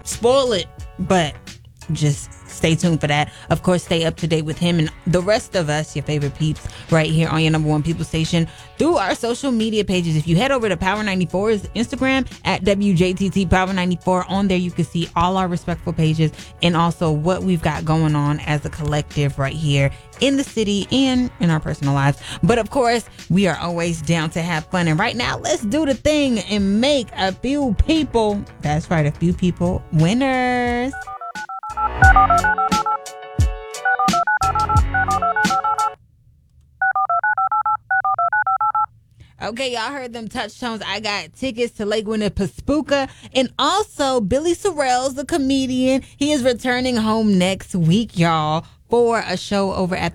spoil it, but just stay tuned for that. Of course, stay up to date with him and the rest of us, your favorite peeps, right here on your number one people station through our social media pages. If you head over to Power 94's Instagram at WJTT Power 94, on there you can see all our respectful pages and also what we've got going on as a collective right here in the city and in our personal lives. But of course, we are always down to have fun. And right now, let's do the thing and make a few people, that's right, a few people winners. Okay, y'all heard them touch tones. I got tickets to Lake Winnipesaukee, and also Billy Sorrells, the comedian. He is returning home next week, y'all, for a show over at the